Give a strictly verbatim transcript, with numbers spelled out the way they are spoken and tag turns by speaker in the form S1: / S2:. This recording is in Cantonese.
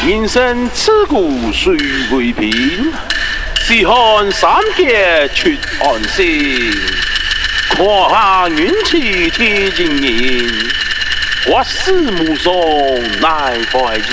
S1: 人生自古谁为平？试看三杰出寒星。看下运气天经人，我死无双乃快意。